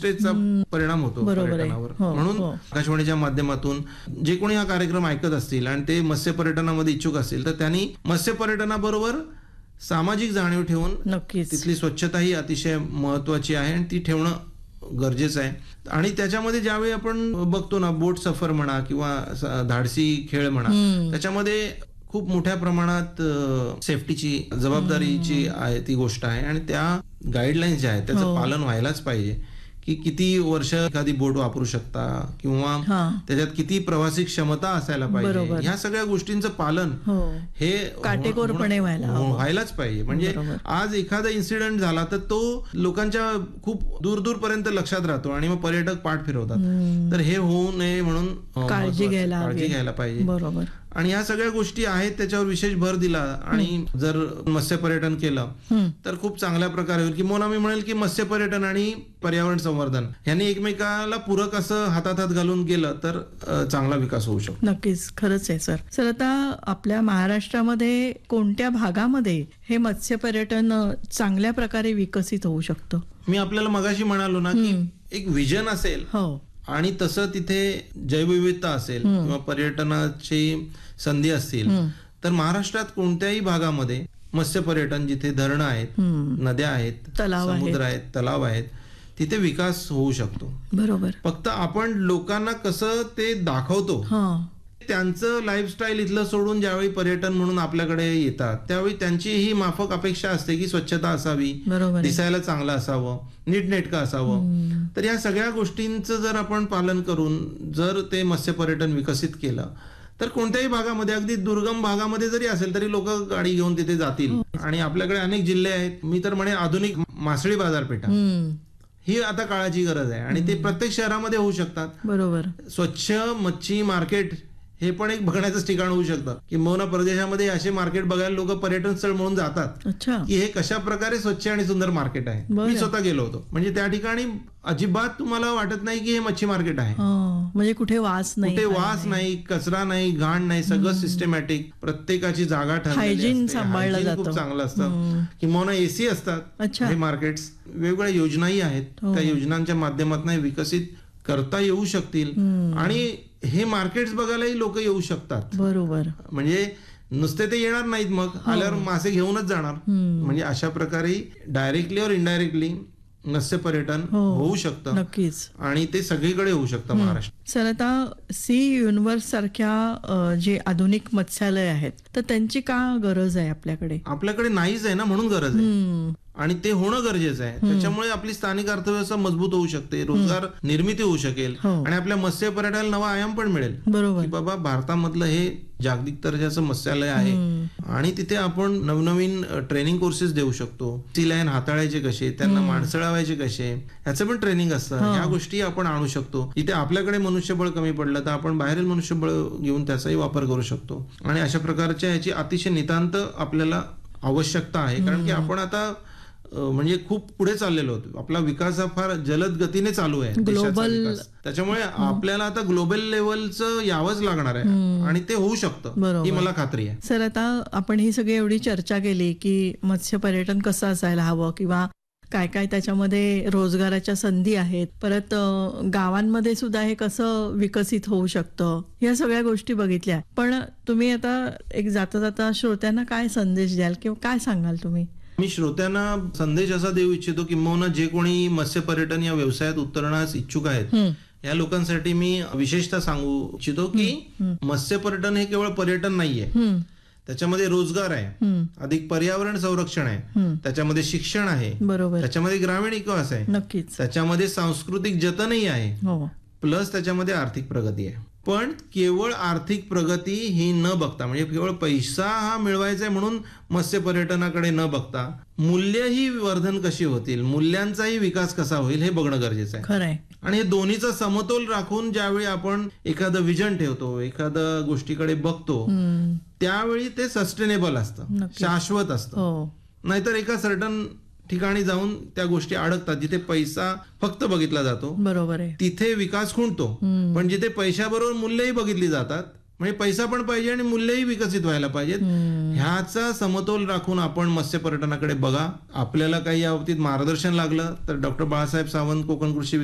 वेस्टेजचा परिणाम होतो पर्यटनावर. म्हणून आकाशवाणीच्या माध्यमातून जे कोणी हा कार्यक्रम ऐकत असतील आणि ते मत्स्य पर्यटनामध्ये इच्छुक असतील तर त्यांनी मत्स्य पर्यटनाबरोबर सामाजिक जाणीव ठेवून नक्कीच तिथली स्वच्छता ही अतिशय महत्वाची आहे आणि ती ठेवणं गरजेचं आहे. आणि त्याच्यामध्ये ज्यावेळी आपण बघतो ना बोट सफर म्हणा किंवा धाडसी खेळ म्हणा, त्याच्यामध्ये खूप मोठ्या प्रमाणात सेफ्टीची जबाबदारीची आहे ती गोष्ट आहे आणि त्या गाईडलाईन्स ज्या आहेत त्याचं पालन व्हायलाच पाहिजे की किती वर्ष एखादी बोट वापरू शकता किंवा त्याच्यात किती प्रवासी क्षमता असायला पाहिजे. ह्या सगळ्या गोष्टींचं पालन हे काटेकोरपणे व्हायलाच पाहिजे. म्हणजे आज एखादा इन्सिडेंट झाला तर तो लोकांच्या खूप दूर दूर पर्यंत लक्षात राहतो आणि मग पर्यटक पाठ फिरवतात. तर हे होऊ नये म्हणून काळजी घ्यायला पाहिजे. बरोबर. आणि ह्या सगळ्या गोष्टी आहेत त्याच्यावर विशेष भर दिला आणि जर मत्स्य पर्यटन केलं तर खूप चांगल्या प्रकारे होईल. किंवा मी म्हणेल की मत्स्य पर्यटन आणि पर्यावरण संवर्धन यांनी एकमेकाला पूरक असं हातात हात घालून गेलं तर चांगला विकास होऊ शकतो. नक्कीच, खरंच आहे सर. सर, आता आपल्या महाराष्ट्रामध्ये कोणत्या भागामध्ये हे मत्स्य पर्यटन चांगल्या प्रकारे विकसित होऊ शकतं? मी आपल्याला मगाशी म्हणालो ना की एक विजन असेल आणि तसं तिथे जैवविविधता असेल किंवा पर्यटनाची संधी असतील तर महाराष्ट्रात कोणत्याही भागामध्ये मत्स्य पर्यटन, जिथे धरणं आहेत, नद्या आहेत, समुद्र आहेत, तलाव आहेत, तिथे विकास होऊ शकतो. बरोबर. फक्त आपण लोकांना कसं ते दाखवतो, त्यांचं लाईफस्टाईल इथलं सोडून ज्यावेळी पर्यटन म्हणून आपल्याकडे येतात त्यावेळी त्यांची ही माफक अपेक्षा असते की स्वच्छता असावी, दिसायला चांगलं असावं, नीटनेटकं असावं. तर या सगळ्या गोष्टींचं जर आपण पालन करून जर ते मत्स्य पर्यटन विकसित केलं तर कोणत्याही भागामध्ये, अगदी दुर्गम भागामध्ये जरी असेल तरी लोक गाडी घेऊन तिथे जातील. आणि आपल्याकडे अनेक जिल्हे आहेत. मी तर म्हणे आधुनिक मासळी बाजारपेठा ही आता काळाची गरज आहे आणि ते प्रत्येक शहरामध्ये होऊ शकतात. बरोबर. स्वच्छ मच्छी मार्केट हे पण एक बघण्याचं ठिकाण होऊ शकतं. किंबहुना प्रदेशामध्ये असे मार्केट बघायला लोक पर्यटन स्थळ म्हणून जातात की हे कशा प्रकारे स्वच्छ आणि सुंदर मार्केट आहे. मी स्वतः गेलो होतो. म्हणजे त्या ठिकाणी अजिबात तुम्हाला वाटत नाही की हे मच्छी मार्केट आहे. म्हणजे कुठे वास नाही, कचरा नाही, घाण नाही, सगळं सिस्टमॅटिक, प्रत्येकाची जागा हायजीन सांभाळलं जातं, खूप चांगलं असतं. किंवा एसी असतात हे मार्केट्स. वेगवेगळ्या योजनाही आहेत, त्या योजनांच्या माध्यमातून विकसित करता येऊ शकतील आणि हे मार्केट्स बघायलाही लोक येऊ शकतात. बरोबर. म्हणजे नुसते ते येणार नाहीत, मग आल्यावर मासे घेऊनच जाणार. म्हणजे अशा प्रकारे डायरेक्टली और इनडायरेक्टली मत्स्य पर्यटन होऊ शकतं. नक्कीच. आणि ते सगळीकडे होऊ शकतं महाराष्ट्र. सर, आता सी युनिव्हर्स सारख्या जे आधुनिक मत्स्यालय आहेत तर त्यांची का गरज आहे आपल्याकडे? आपल्याकडे नाहीच आहे ना, म्हणून गरज आहे आणि ते होणं गरजेचं आहे. त्याच्यामुळे आपली स्थानिक अर्थव्यवस्था मजबूत होऊ शकते, रोजगार निर्मिती होऊ शकेल आणि आपल्या मत्स्य पर्यटनाला नवा आयाम पण मिळेल. बरोबर. की बाबा भारतामधलं हे जागतिक दर्जाचं मत्स्यालय आहे आणि तिथे आपण नवनवीन ट्रेनिंग कोर्सेस देऊ शकतो. सी लाईन हाताळायचे कसे, त्यांना माणसळावायचे कसे, ह्याचं पण ट्रेनिंग असतं. ह्या गोष्टी आपण आणू शकतो. इथे आपल्याकडे मनुष्यबळ कमी पडलं तर आपण बाहेरील मनुष्यबळ घेऊन त्याचाही वापर करू शकतो. आणि अशा प्रकारच्या ह्याची अतिशय नितांत आपल्याला आवश्यकता आहे. कारण की आपण आता म्हणजे खूप पुढे चाललेलो होतो. आपला विकास हा फार जलद गतीने चालू आहे, ग्लोबल. त्याच्यामुळे आपल्याला आता ग्लोबल लेवलचं यावंच लागणार आहे आणि ते होऊ शकतं, ही मला खात्री आहे. सर, आता आपण ही सगळी एवढी चर्चा केली की मत्स्य पर्यटन कसं असायला हवं किंवा काय काय त्याच्यामध्ये रोजगाराच्या संधी आहेत, परत गावांमध्ये सुद्धा हे कसं विकसित होऊ शकतं, या सगळ्या गोष्टी बघितल्या. पण तुम्ही आता एक जाता जाता श्रोत्यांना काय संदेश द्याल किंवा काय सांगाल तुम्ही? मी श्रोत्यांना संदेश असा देऊ इच्छितो किंवा जे कोणी मत्स्य पर्यटन या व्यवसायात उतरण्यास इच्छुक आहेत या लोकांसाठी मी विशेषतः सांगू इच्छितो की मत्स्य पर्यटन हे केवळ पर्यटन नाहीये. त्याच्यामध्ये रोजगार आहे, अधिक पर्यावरण संरक्षण आहे, त्याच्यामध्ये शिक्षण आहे, त्याच्यामध्ये ग्रामीण विकास आहे, नक्कीच, त्याच्यामध्ये सांस्कृतिक जतनही आहे, प्लस त्याच्यामध्ये आर्थिक प्रगती आहे. पण केवळ आर्थिक प्रगती ही न बघता, म्हणजे केवळ पैसा हा मिळवायचा आहे म्हणून मत्स्य पर्यटनाकडे न बघता मूल्य ही वर्धन कशी होतील, मूल्यांचाही विकास कसा होईल हे बघणं गरजेचं आहे. खरंय. आणि हे दोन्हीचा समतोल राखून ज्यावेळी आपण एखादं विजन ठेवतो, एखाद्या गोष्टीकडे बघतो, त्यावेळी ते सस्टेनेबल असतं, शाश्वत असतं. नाहीतर एका सर्टन ठिकाणी जाऊन त्या गोष्टी अडकतात जिथे पैसा फक्त बघितला जातो. बरोबर आहे. तिथे विकास खुंटतो. पण जिथे पैशाबरोबर मूल्यही बघितली जातात, म्हणजे पैसा पण पाहिजे आणि मूल्यही विकसित व्हायला पाहिजेत, ह्याचा समतोल राखून आपण मत्स्य पर्यटनाकडे बघा. आपल्याला काही या बाबतीत मार्गदर्शन लागलं तर डॉक्टर बाळासाहेब सावंत कोकण कृषी